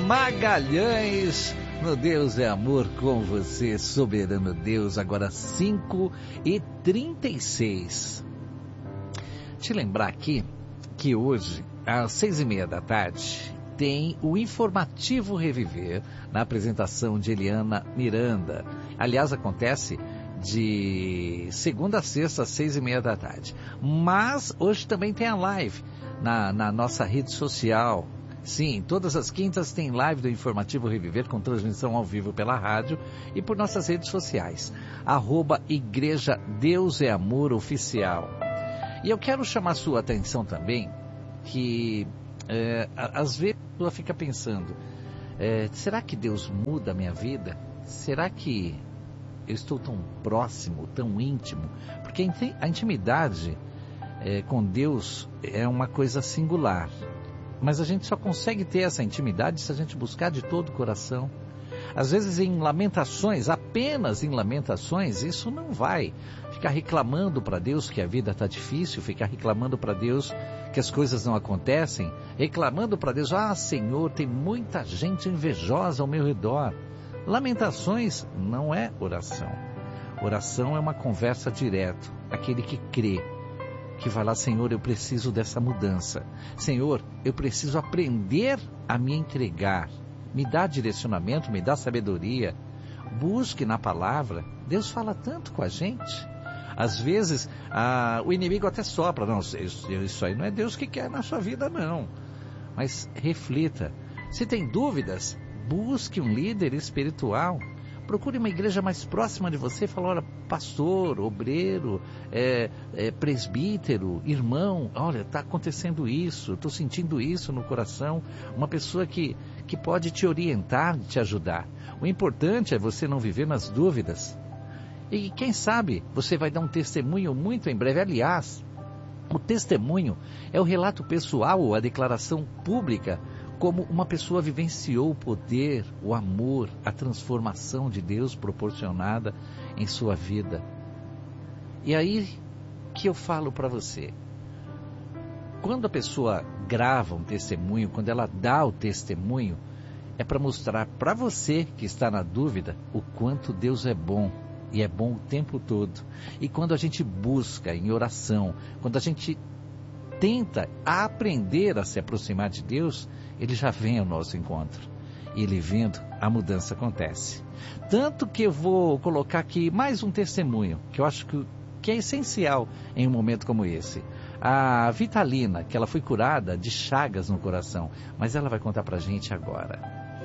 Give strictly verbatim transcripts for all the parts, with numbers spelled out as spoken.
Magalhães, no Deus é Amor com você, soberano Deus, agora cinco e trinta e seis. Te lembrar aqui que hoje, às seis e meia da tarde, tem o Informativo Reviver, na apresentação de Eliana Miranda. Aliás, acontece de segunda a sexta, às seis e meia da tarde. Mas hoje também tem a live na, na nossa rede social. Sim, todas as quintas tem live do Informativo Reviver com transmissão ao vivo pela rádio e por nossas redes sociais. Arroba Igreja Deus é Amor Oficial. E eu quero chamar a sua atenção também que é, às vezes a pessoa fica pensando, é, será que Deus muda a minha vida? Será que eu estou tão próximo, tão íntimo? Porque a intimidade é, com Deus é uma coisa singular. Mas a gente só consegue ter essa intimidade se a gente buscar de todo o coração. Às vezes em lamentações, apenas em lamentações, isso não vai. Ficar reclamando para Deus que a vida está difícil, ficar reclamando para Deus que as coisas não acontecem, reclamando para Deus, ah Senhor, tem muita gente invejosa ao meu redor. Lamentações não é oração. Oração é uma conversa direta, aquele que crê, que vai lá, Senhor, eu preciso dessa mudança. Senhor, eu preciso aprender a me entregar. Me dá direcionamento, me dá sabedoria. Busque na palavra. Deus fala tanto com a gente. Às vezes, ah, o inimigo até sopra. Não, isso, isso aí não é Deus que quer na sua vida, não. Mas reflita. Se tem dúvidas, busque um líder espiritual. Procure uma igreja mais próxima de você e fala, olha, pastor, obreiro, é, é, presbítero, irmão, olha, está acontecendo isso, estou sentindo isso no coração. Uma pessoa que, que pode te orientar, te ajudar. O importante é você não viver nas dúvidas. E quem sabe você vai dar um testemunho muito em breve. Aliás, o testemunho é o relato pessoal ou a declaração pública como uma pessoa vivenciou o poder, o amor, a transformação de Deus proporcionada em sua vida. E aí que eu falo para você, quando a pessoa grava um testemunho, quando ela dá o testemunho, é para mostrar para você que está na dúvida o quanto Deus é bom, e é bom o tempo todo. E quando a gente busca em oração, quando a gente tenta aprender a se aproximar de Deus, Ele já vem ao nosso encontro. E Ele vindo, a mudança acontece. Tanto que eu vou colocar aqui mais um testemunho, que eu acho que, que é essencial em um momento como esse. A Vitalina, que ela foi curada de chagas no coração, mas ela vai contar pra gente agora.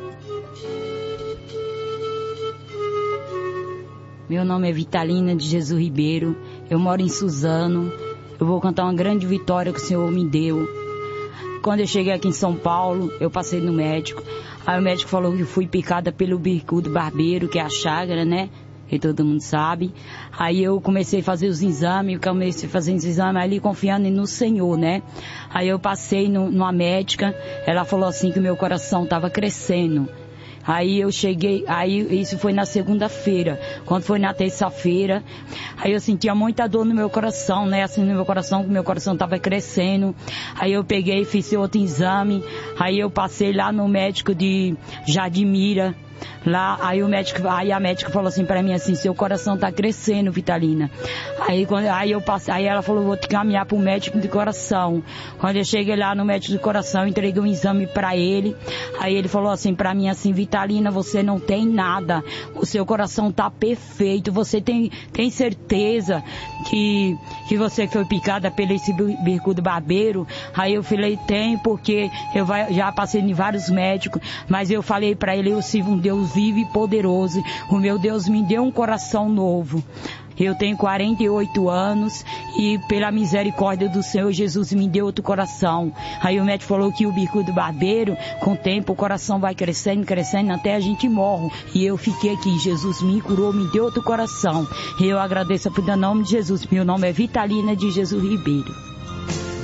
Meu nome é Vitalina de Jesus Ribeiro, eu moro em Suzano. Eu vou contar uma grande vitória que o Senhor me deu. Quando eu cheguei aqui em São Paulo, eu passei no médico. Aí o médico falou que fui picada pelo bicudo barbeiro, que é a chaga, né? Que todo mundo sabe. Aí eu comecei a fazer os exames, comecei a fazer os exames ali confiando no Senhor, né? Aí eu passei no, numa médica, ela falou assim que o meu coração estava crescendo. Aí eu cheguei, aí isso foi na segunda-feira. Quando foi na terça-feira, aí eu sentia muita dor no meu coração, né? Assim, no meu coração, que meu coração estava crescendo. Aí eu peguei e fiz outro exame. Aí eu passei lá no médico de Jardimira. Lá, aí o médico, aí a médica falou assim pra mim assim, seu coração tá crescendo, Vitalina. Aí, quando, aí eu passei, aí ela falou, vou te caminhar pro médico de coração. Quando eu cheguei lá no médico de coração, entreguei um exame pra ele. Aí ele falou assim pra mim assim, Vitalina, você não tem nada, o seu coração tá perfeito, você tem, tem certeza que, que você foi picada pelo esse bicudo barbeiro? Aí eu falei, tem, porque eu vai, já passei em vários médicos, mas eu falei pra ele, eu sirvo um Deus vivo e poderoso, o meu Deus me deu um coração novo. Eu tenho quarenta e oito anos e pela misericórdia do Senhor Jesus me deu outro coração. Aí o médico falou que o bicudo barbeiro, com o tempo o coração vai crescendo, crescendo até a gente morre. E eu fiquei aqui, Jesus me curou, me deu outro coração. E eu agradeço por dar nome de Jesus. Meu nome é Vitalina de Jesus Ribeiro.